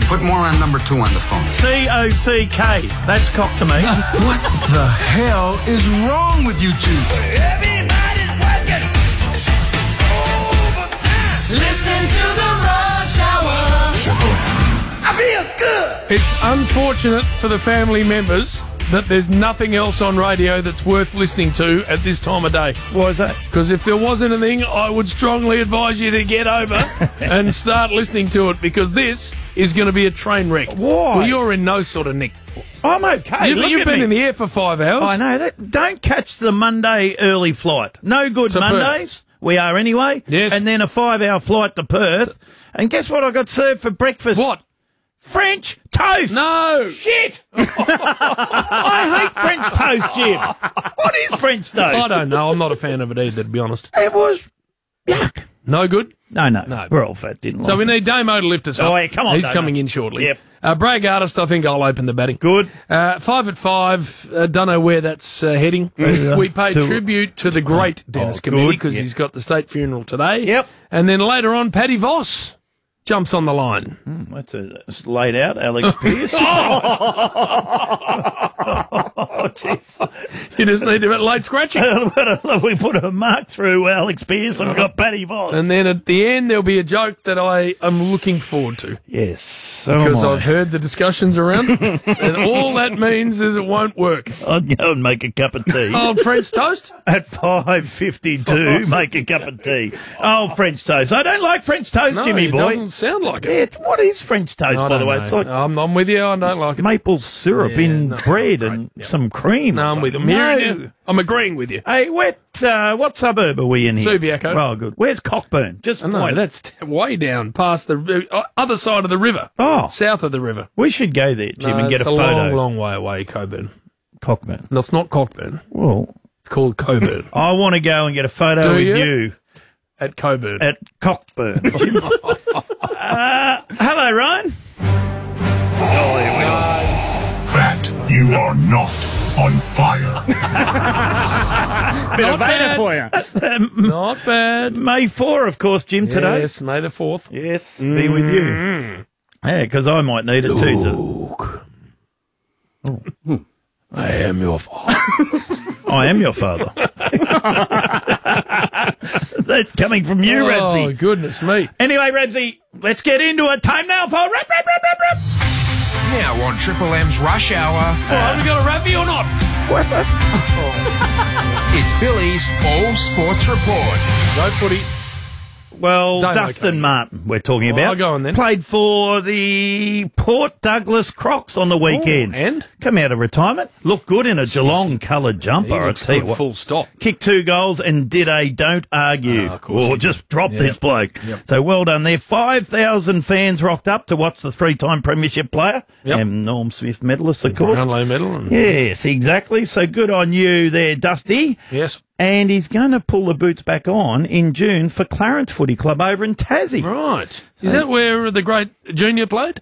Put more on number 2 on the phone. C-O-C-K. That's cock to me. What the hell is wrong with you two? Everybody's working overtime. Listening to the Rush Hour. I feel good. It's unfortunate for the family members that there's nothing else on radio that's worth listening to at this time of day. Why is that? Because if there was anything, I would strongly advise you to get over and start listening to it, because this is going to be a train wreck. Why? Well, you're in no sort of nick. I'm okay. You've been in the air for 5 hours. I know that. Don't catch the Monday early flight. No good To Mondays. We are anyway. Yes. And then a 5-hour flight to Perth. And guess what I got served for breakfast? What? French toast. No. Shit. I hate French toast, Jim. What is French toast? I don't know. I'm not a fan of it either, to be honest. It was yuck. No good? No. We're all fat, didn't So like we it. need Damo to lift us up. Oh, yeah, come on, He's Damo. coming in shortly. Yep. Bragg Artist, I think I'll open the batting. Good. 5 at 5. Don't know where that's heading. We pay tribute to the great Dennis Committee, good. because Yep. he's got the state funeral today. Yep. And then later on, Paddy Voss jumps on the line. That's laid out, Alex Pearce. Oh, jeez. You just need a bit late scratching. We put a mark through Alex Pearce and we've got Paddy Voss. And then at the end, there'll be a joke that I am looking forward to, Yes. So because am I. I've heard the discussions around it, and all that means is it won't work. I'd go and make a cup of tea. Old French toast? At 5:52, make a cup of tea. Oh, French toast. I don't like French toast, No, Jimmy it boy. doesn't sound like it. Yeah, what is French toast, I by the don't way? know. It's like I'm with you. I don't like it. maple syrup Yeah, in no, bread great. and Yep. some cream. No, or I'm with you. something. I'm hearing No. you. I'm agreeing with you. Hey, what suburb are we in here? Subiaco. Oh, good. Where's Cockburn? Just No, point. that's way down past the other side of the river. Oh. South of the river. We should go there, Jim, No, and get it's a a photo. long, long way away, Coburn. Cockburn. No, it's not Cockburn. Well, It's called Coburn. I want to go and get a photo Do with you? you At Coburn. at Cockburn. Hello, Ryan. Fat, you are not on fire. Not bad for you. Not bad. May 4, of course, Jim, today. Yes, May the 4th. Yes, be with you. Yeah, because I might need it too. I am your father. I am your father. That's coming from you, Oh, Rabsy. goodness me. Anyway, Rabsy, let's get into it. Time now for Rap. Now on Triple M's Rush Hour, Oh, have we got a rappy or not? it's Billy's All Sports Report. Go footy. Well, Don't Dustin okay. Martin, we're talking about. I'll go on then. Played for the Port Douglas Crocs on the weekend. and? Come out of retirement. Looked good in a Geelong-coloured jumper, I looks tell you good, what. full stop. Kicked 2 goals and did a don't argue. of course or he just drop Yep. this bloke. Yep. So well done there. 5,000 fans rocked up to watch the 3-time premiership player. Yep. And Norm Smith medalist, of course. Brownlow medal. And Yes, exactly. So good on you there, Dusty. Yes. And he's going to pull the boots back on in June for Clarence Footy Club over in Tassie. Right. Is that where the great junior played?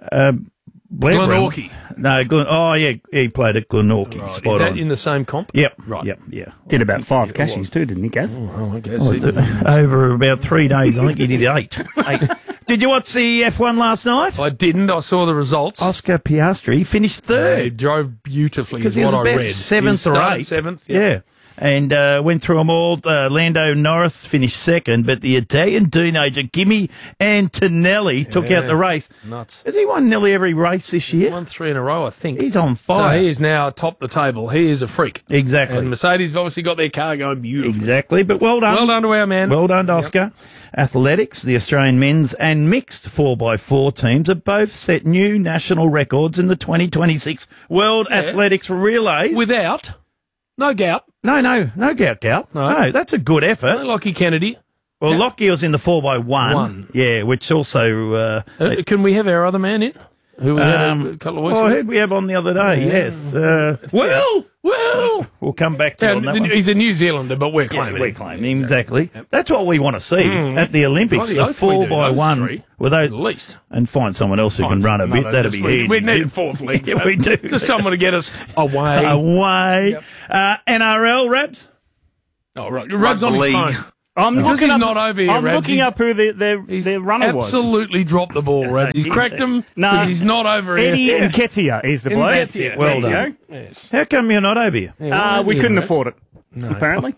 Blair Glenorchy. No, he played at Glenorchy. Right. Spot Is that on. in the same comp? Yep, Right. Yep, yeah. Did about 5 cashies too, didn't he, Gaz? Oh, I guess. Over about 3 days, I think he did 8. Did you watch the F1 last night? I didn't. I saw the results. Oscar Piastri finished He third drove beautifully, is because he was what I about read. 7th He or started 8th. 7th. Yeah. And went through them all. Lando Norris finished 2nd, but the Italian teenager Kimi Antonelli took out the race. Nuts. Has he won nearly every race this year? Won 3 in a row, I think. He's on So fire. he is now atop the table. He is a freak. Exactly. And Mercedes have obviously got their car going beautifully. Exactly, but well done. Well done to our man. Well done, Oscar. Athletics, the Australian men's and mixed 4x4 teams have both set new national records in the 2026 World Athletics Relays. Without no gout. No gout. No, that's a good effort. No Lockie Kennedy. Well, Lockie was in the 4x1. One. Yeah, which also... Can we have our other man in? Who we had a couple of weeks I ago? heard we have on the other day, yes. Well, we'll come back to you on that one. He's a New Zealander, but we're claiming we him. claim him, exactly. That's what we want to see at the Olympics, Bloody the oath we do, 4x1. those three, With those, at least. and find someone else who can run a bit. That'd be handy. We need a fourth league. Yeah, we do. Just someone to get us away. Away. NRL, Rabs? Oh, right. Rab's on his League. phone. I'm Because looking he's up, not over here, I'm Rabs, looking he's- up who their runner was. Absolutely dropped the ball, Rabs. He's cracked him because he's not over Eddie here. Nketiah is the bloke. Nketiah. Well There you done. go. Yes. How come you're not over here? We couldn't afford it, apparently.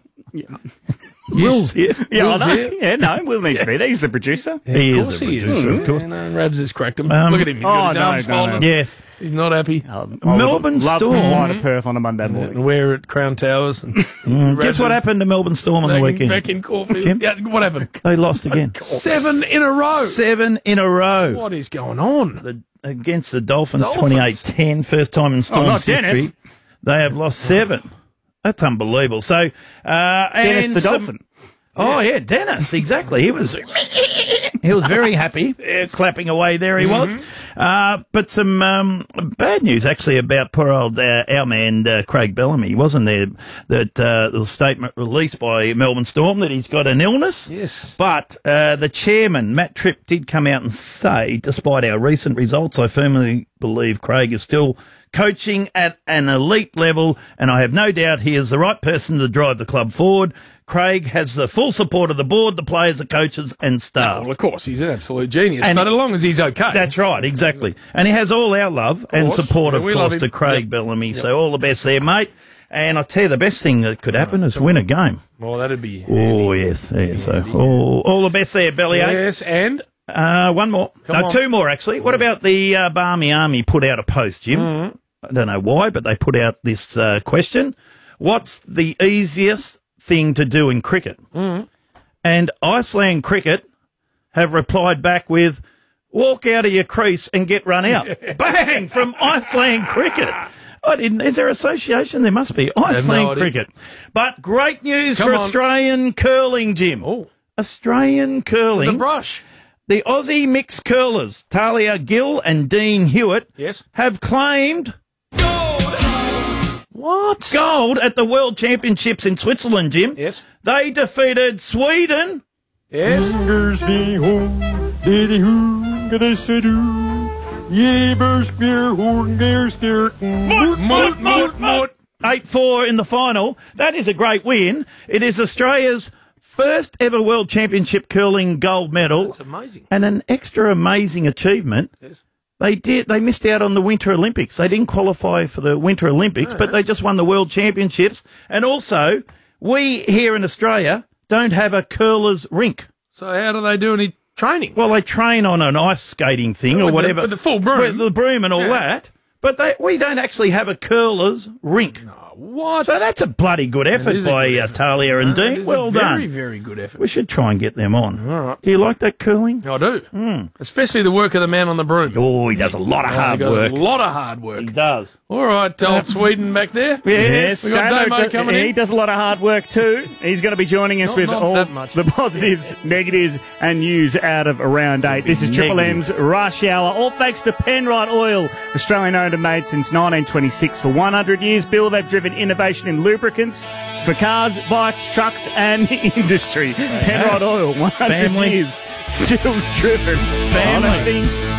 Will's here. Yeah, Will's I know. here. Yeah, no, Will needs to be there. He's the producer. He Of course he is. Of course. And Rabs has cracked him. Look at him. He's got his arms folded. Yes. He's not happy. Melbourne love Storm. to fly to Perth on a Monday morning. And we're at Crown Towers. And Guess what happened to Melbourne Storm on the weekend? Back in Caulfield. Kim? Yeah, what happened? They lost again. 7 in a row. 7 in a row. What is going on? Against the Dolphins, Dolphins. 28-10, first time in Storm's not Dennis. history. They have lost 7. That's unbelievable. So, Dennis and the some- Dolphin. Oh yeah, Dennis, exactly. He was very happy, clapping away there. He was. But some bad news actually about poor old our man Craig Bellamy. Wasn't there that the statement released by Melbourne Storm that he's got an illness? Yes. But the chairman Matt Tripp did come out and say, despite our recent results, I firmly believe Craig is still coaching at an elite level, and I have no doubt he is the right person to drive the club forward. Craig has the full support of the board, the players, the coaches, and staff. Well, of course, he's an absolute genius. And but as long as he's okay. That's right, exactly. And he has all our love and course. support, Yeah, of we love course, him. to Craig Yep. Bellamy. So all the best there, mate. And I tell you, the best thing that could happen is win a game. Well, that'd be. Oh, yes. Yeah, so all the best there, Bellyache. Yes, and. One more. on. 2 more, actually. What about the Barmy Army put out a post, Jim? I don't know why, but they put out this question. What's the easiest thing to do in cricket? And Iceland Cricket have replied back with, walk out of your crease and get run out. Bang! From Iceland Cricket. Is there association? There must be. Iceland idea. Cricket. But great news Come for on. Australian curling, Jim. Oh. Australian The curling. brush. The Aussie mixed curlers, Talia Gill and Dean Hewitt, Yes. have claimed What? gold at the World Championships in Switzerland, Jim. Yes. They defeated Sweden. Yes. Moot. 8-4 in the final. That is a great win. It is Australia's first ever World Championship curling gold medal. That's amazing. And an extra amazing achievement. Yes. They missed out on the Winter Olympics. They didn't qualify for the Winter Olympics, but they just won the World Championships. And also, we here in Australia don't have a curler's rink. So how do they do any training? Well, they train on an ice skating thing or With the- whatever. with the full broom. With the broom and all that. But we don't actually have a curler's rink. What? So that's a bloody good effort is a by good effort. Talia and That Dean. is Well a very, done. very good effort. We should try and get them on. All right. Do you like that curling? I do. Especially the work of the man on the broom. Oh, he does a lot of hard He got work. A lot of hard work. He does. All right, old Sweden back there. Yes. We got Damo Damo coming he in. does a lot of hard work too. He's going to be joining us with Not all that much. the positives, negatives, and news out of round 8. This is Triple M's Rush Hour. All thanks to Penrite Oil, Australian owned and made since 1926. For 100 years, Bill, they've driven innovation in lubricants for cars, bikes, trucks, and industry. Penrite Oil, 100 Family. years, still driven. Family. Honesty,